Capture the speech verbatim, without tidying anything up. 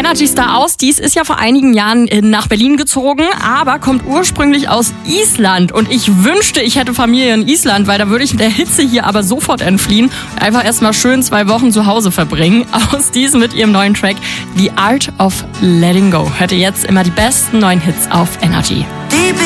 Energy Star Ausdies ist ja vor einigen Jahren nach Berlin gezogen, aber kommt ursprünglich aus Island. Und ich wünschte, ich hätte Familie in Island, weil da würde ich der Hitze hier aber sofort entfliehen und einfach erstmal schön zwei Wochen zu Hause verbringen. Ausdies mit ihrem neuen Track The Art of Letting Go. Hört ihr jetzt immer die besten neuen Hits auf Energy.